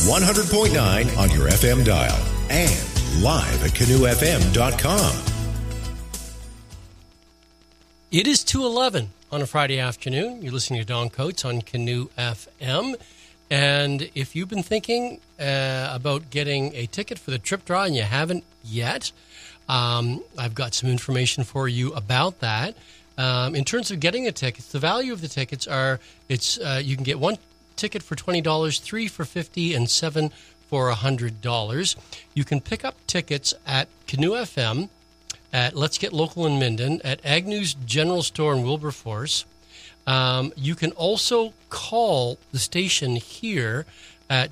100.9 on your FM dial and live at canoefm.com. It is 2:11 on a Friday afternoon. You're listening to Don Coates on Canoe FM. And if you've been thinking about getting a ticket for the trip draw and you haven't yet, I've got some information for you about that. In terms of getting a ticket, the value of the tickets are, you can get one ticket for $20, 3 for $50, and 7 for $100. You can pick up tickets at Canoe FM, at Let's Get Local in Minden, at Agnew's General Store in Wilberforce. You can also call the station here at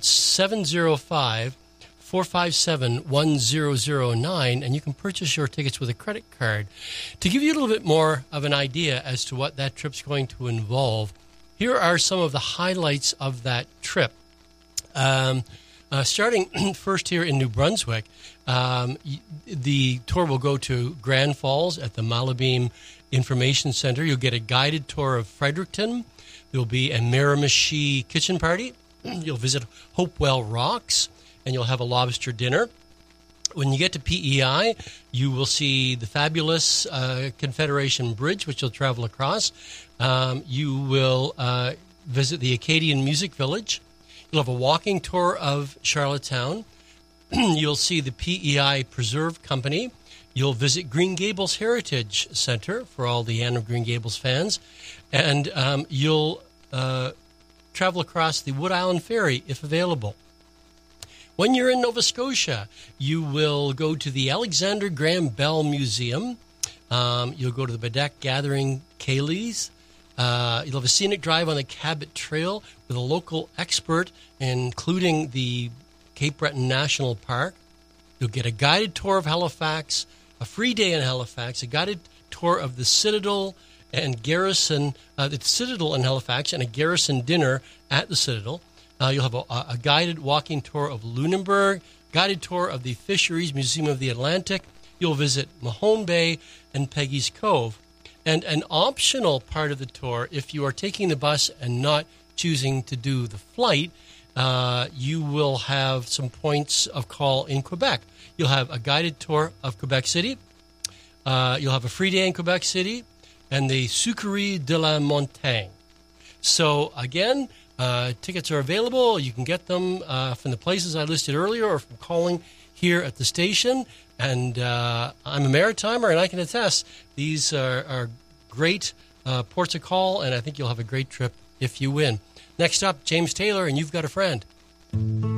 705-457-1009, and you can purchase your tickets with a credit card. To give you a little bit more of an idea as to what that trip's going to involve, here are some of the highlights of that trip. Starting first here in New Brunswick, the tour will go to Grand Falls at the Malabeam Information Center. You'll get a guided tour of Fredericton. There'll be a Miramichi kitchen party. You'll visit Hopewell Rocks, and you'll have a lobster dinner. When you get to PEI, you will see the fabulous Confederation Bridge, which you'll travel across. You will visit the Acadian Music Village. You'll have a walking tour of Charlottetown. You'll see the PEI Preserve Company. You'll visit Green Gables Heritage Center for all the Anne of Green Gables fans. And you'll travel across the Wood Island Ferry if available. When you're in Nova Scotia, you will go to the Alexander Graham Bell Museum. You'll go to the Bedeck Gathering Cayleys. You'll have a scenic drive on the Cabot Trail with a local expert, including the Cape Breton National Park. You'll get a guided tour of Halifax, a free day in Halifax, a guided tour of the Citadel and Garrison, the Citadel in Halifax, and a Garrison dinner at the Citadel. You'll have a guided walking tour of Lunenburg, guided tour of the Fisheries Museum of the Atlantic. You'll visit Mahone Bay and Peggy's Cove. And an optional part of the tour, if you are taking the bus and not choosing to do the flight, you will have some points of call in Quebec. You'll have a guided tour of Quebec City. You'll have a free day in Quebec City and the Sucrerie de la Montagne. So, again, tickets are available. You can get them from the places I listed earlier or from calling here at the station. And I'm a Maritimer, and I can attest these are great ports of call, and I think you'll have a great trip if you win. Next up, James Taylor, and You've Got a Friend.